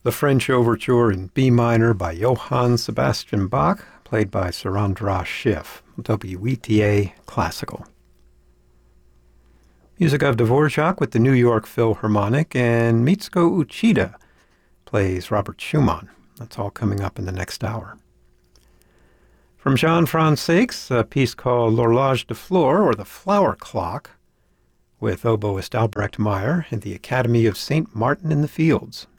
The French Overture in B minor by Johann Sebastian Bach, played by Sir Andras Schiff, WETA Classical. Music of Dvorak with the New York Philharmonic, and Mitsuko Uchida plays Robert Schumann. That's all coming up in the next hour. From Jean-Franz Seix, a piece called L'Horloge de Fleur, or The Flower Clock, with oboist Albrecht Meyer and the Academy of St. Martin in the Fields.